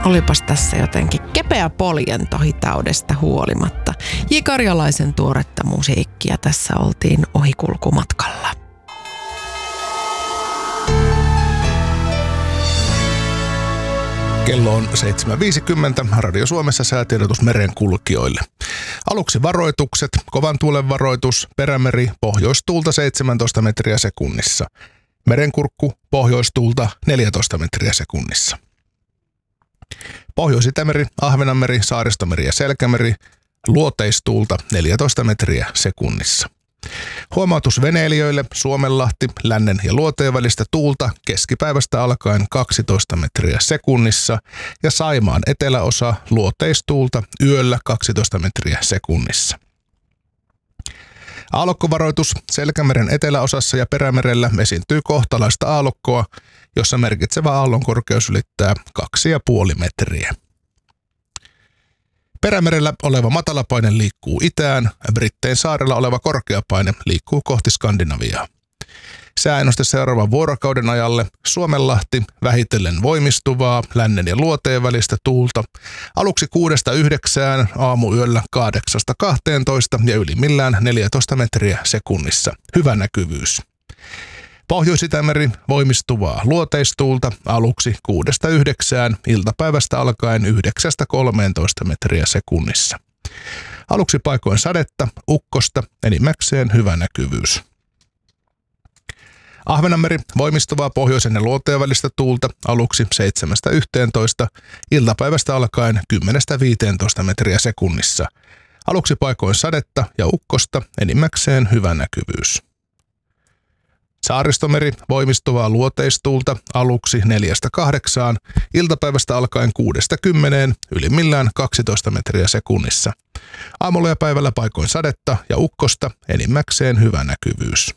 Olipas tässä jotenkin kepeä poljento hitaudesta huolimatta. J. Karjalaisen tuoretta musiikkia tässä oltiin ohikulkumatkalla. Kello on 7.50. Radio Suomessa säätiedotus merenkulkijoille. Aluksi varoitukset, kovan tuulen varoitus, Perämeri, pohjoistuulta 17 metriä sekunnissa. Merenkurkku, pohjoistuulta 14 metriä sekunnissa. Pohjois-Itämeri, Ahvenanmeri, Saaristomeri ja Selkämeri, luoteistuulta 14 metriä sekunnissa. Huomautus veneilijöille, Suomenlahti, lännen ja luoteen välistä tuulta keskipäivästä alkaen 12 metriä sekunnissa ja Saimaan eteläosa luoteistuulta yöllä 12 metriä sekunnissa. Aallokkovaroitus, Selkämeren eteläosassa ja Perämerellä esiintyy kohtalaista aallokkoa, jossa merkitsevä aallon korkeus ylittää 2,5 metriä. Perämerellä oleva matalapaine liikkuu itään, Brittein saarella oleva korkeapaine liikkuu kohti Skandinaviaa. Sääennuste seuraavan vuorokauden ajalle, Suomenlahti vähitellen voimistuvaa, lännen ja luoteen välistä tuulta, aluksi 6-9, aamuyöllä 8-12 ja ylimmillään 14 metriä sekunnissa. Hyvä näkyvyys. Pohjois-Itämeri voimistuvaa luoteistuulta aluksi 6-9, iltapäivästä alkaen 9-13 metriä sekunnissa. Aluksi paikoin sadetta, ukkosta, enimmäkseen hyvä näkyvyys. Ahvenanmeri voimistuvaa pohjoisen ja luoteen välistä tuulta aluksi 7-11, iltapäivästä alkaen 10-15 metriä sekunnissa. Aluksi paikoin sadetta ja ukkosta, enimmäkseen hyvä näkyvyys. Saaristomeri voimistuvaa luoteistuulta aluksi 4-8, iltapäivästä alkaen 6-10, ylimmillään 12 metriä sekunnissa. Aamulla ja päivällä paikoin sadetta ja ukkosta, enimmäkseen hyvä näkyvyys.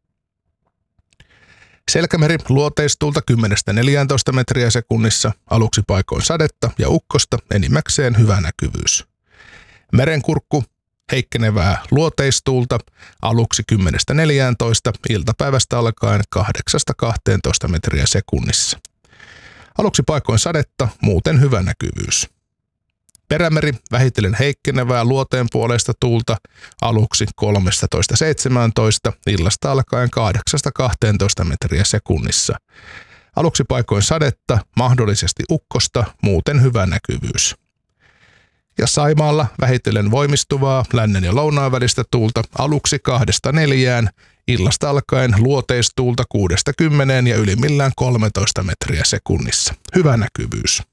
Selkämeri luoteistuulta 10-14 metriä sekunnissa, aluksi paikoin sadetta ja ukkosta, enimmäkseen hyvä näkyvyys. Merenkurkku heikkenevää luoteistuulta aluksi 10-14, iltapäivästä alkaen 8-12 metriä sekunnissa. Aluksi paikoin sadetta, muuten hyvä näkyvyys. Perämeri vähitellen heikkenevää luoteen puoleista tuulta aluksi 13-17, illasta alkaen 8-12 metriä sekunnissa. Aluksi paikoin sadetta, mahdollisesti ukkosta, muuten hyvä näkyvyys. Ja Saimaalla vähitellen voimistuvaa lännen ja lounaan välistä tuulta aluksi 2-4, illasta alkaen luoteistuulta 6-10 ja ylimmillään 13 metriä sekunnissa. Hyvä näkyvyys.